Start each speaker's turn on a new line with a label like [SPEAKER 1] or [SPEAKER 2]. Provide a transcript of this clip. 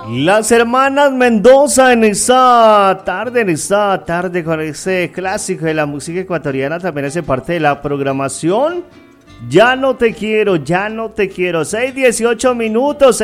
[SPEAKER 1] Las hermanas Mendoza en esta tarde con ese clásico de la música ecuatoriana también hace parte de la programación. Ya no te quiero, 6:18 minutos.